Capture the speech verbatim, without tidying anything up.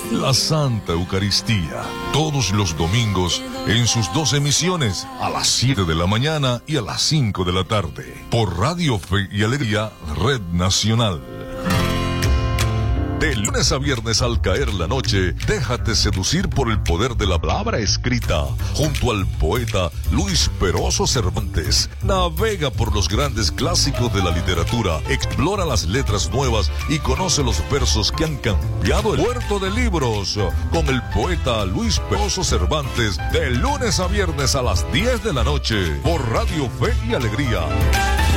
La Santa Eucaristía, todos los domingos en sus dos emisiones, a las siete de la mañana y a las cinco de la tarde, por Radio Fe y Alegría, Red Nacional. De lunes a viernes al caer la noche, déjate seducir por el poder de la palabra escrita, junto al poeta Luis Peroso Cervantes. Navega por los grandes clásicos de la literatura, explora las letras nuevas y conoce los versos que han cambiado el puerto de libros, con el poeta Luis Peroso Cervantes, de lunes a viernes a las diez de la noche, por Radio Fe y Alegría.